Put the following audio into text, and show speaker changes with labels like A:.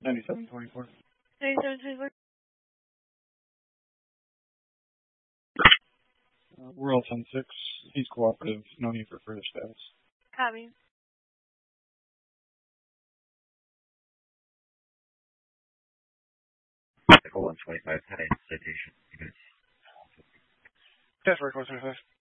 A: 9724.
B: 9724.
A: We're all 10-6. He's cooperative. No need for further status.
B: Copy.
C: Echo 125, citation.
A: That's for 125.